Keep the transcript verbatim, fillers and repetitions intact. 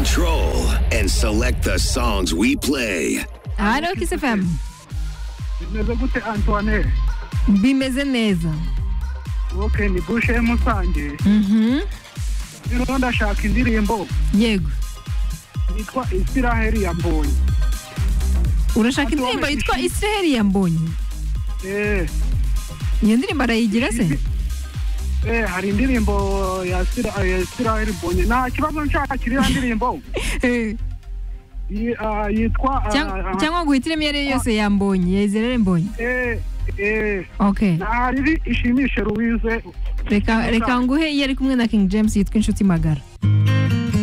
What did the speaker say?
control and select the songs we play. Hello Kiss F M. Bimeze gute Antoine? Bimeze neza. Okay, ni Bushe Musange. Mhm. Rero ndashaka indirimbo. Yego. Yitwa Israel ya Mbonyi. Urashaka indirimbo yitwa Israel ya Mbonyi? Eh. Iyo ndirimbo arayigira se? Eh, hari indirimbo ya Israel Mbonyi. Nta kibazo nshaka kiri ya ndirimbo. Eh. Yitwa cyangwa guhitiremo iyo yose ya Mbonyi, ya Israel Mbonyi. Eh. Eh. Okay. Nari ishimishe Louise. Reka reka nguhe iyo ari kumwe na King James yitwa Inshuti Magara.